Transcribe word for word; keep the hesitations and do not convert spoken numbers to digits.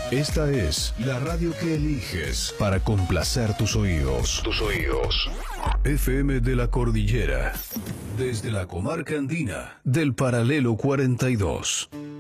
Esta es la radio que eliges para complacer tus oídos. Tus oídos. F M de la Cordillera. Desde la comarca andina del Paralelo cuarenta y dos.